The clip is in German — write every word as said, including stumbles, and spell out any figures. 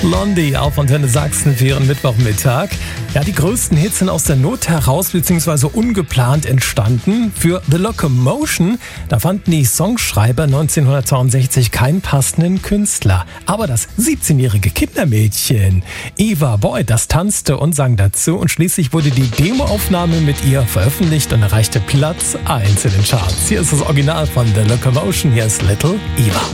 Blondie auf Antenne Sachsen für ihren Mittwochmittag. Ja, die größten Hits sind aus der Not heraus bzw. ungeplant entstanden. Für The Locomotion, da fanden die Songschreiber neunzehnhundertzweiundsechzig keinen passenden Künstler. Aber das siebzehnjährige Kindermädchen Eva Boyd, das tanzte und sang dazu. Und schließlich wurde die Demoaufnahme mit ihr veröffentlicht und erreichte Platz eins in den Charts. Hier ist das Original von The Locomotion, hier ist Little Eva.